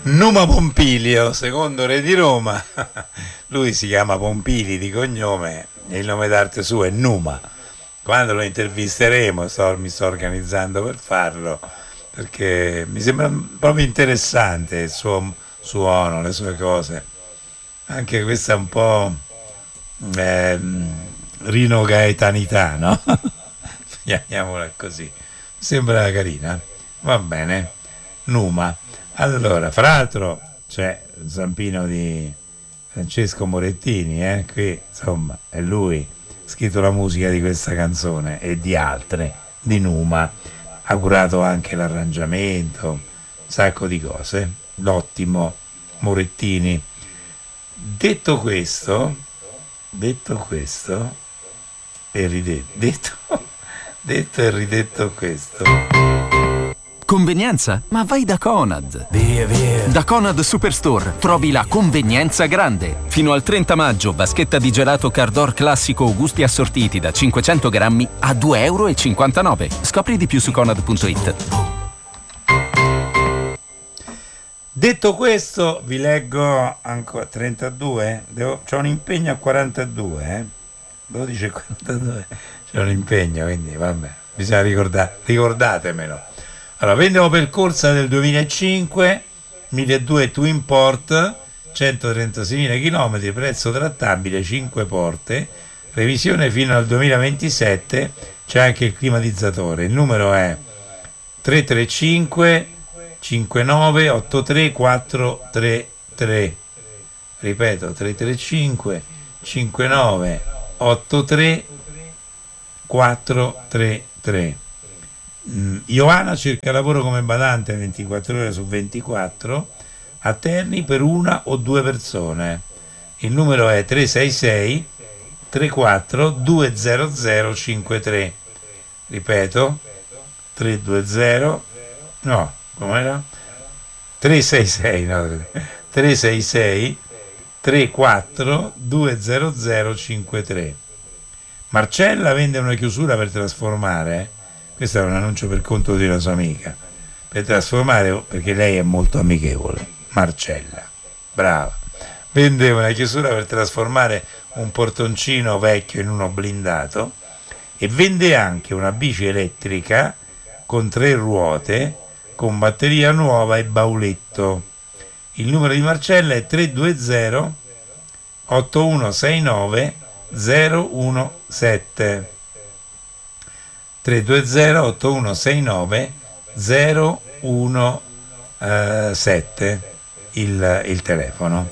Numa Pompilio, secondo re di Roma. Lui si chiama Pompili di cognome e il nome d'arte suo è Numa. Quando lo intervisteremo, mi sto organizzando per farlo, perché mi sembra proprio interessante il suo suono, le sue cose. Anche questa è un po' rinogaetanità, no? Chiamiamola così. Mi sembra carina. Va bene. Numa. Allora, fra l'altro c'è il zampino di Francesco Morettini, qui insomma è lui ha scritto la musica di questa canzone e di altre di Numa, ha curato anche l'arrangiamento, un sacco di cose, l'ottimo Morettini. Detto questo e detto e ridetto questo. Convenienza? Ma vai da Conad. Via, via. Da Conad Superstore trovi la convenienza grande. Fino al 30 maggio, vaschetta di gelato Cardor classico o gusti assortiti da 500 grammi a 2,59 €. Scopri di più su conad.it. Detto questo, vi leggo ancora 32. C'ho un impegno a 42, 12 e 42. C'è un impegno, quindi vabbè, bisogna ricordatemelo. Allora, vendono per corsa del 2005, 1.200 Twin Port, 136.000 km, prezzo trattabile, 5 porte, revisione fino al 2027, c'è anche il climatizzatore. Il numero è 335 59 83 433. Ripeto, 335 59 83 433. Ioana cerca lavoro come badante 24 ore su 24 a Terni per una o due persone. Il numero è 366 34 20053. Ripeto, 320 no, com'era? 366 no, 366 34 20053. Marcella vende una chiusura per trasformare. Questo è un annuncio per conto di una sua amica, per trasformare, perché lei è molto amichevole. Marcella, brava, vende una chiusura per trasformare un portoncino vecchio in uno blindato e vende anche una bici elettrica con 3 ruote con batteria nuova e bauletto. Il numero di Marcella è 320 8169 017. 320 8169 017 il telefono.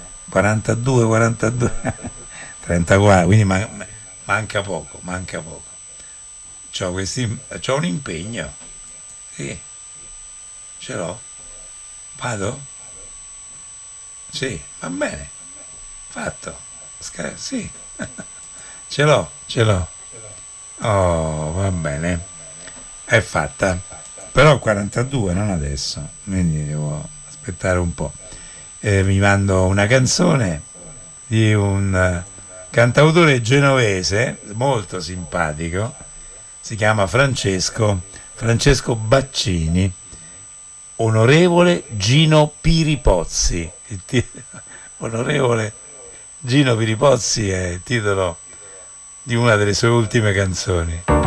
42 34, quindi manca poco. C'ho un impegno, sì, ce l'ho, vado? Sì, va bene, fatto, sì, ce l'ho. Oh, va bene, è fatta, però 42, non adesso, quindi devo aspettare un po'. Vi mando una canzone di un cantautore genovese molto simpatico, si chiama Francesco Baccini, onorevole Gino Piripozzi. Onorevole Gino Piripozzi è il titolo di una delle sue ultime canzoni.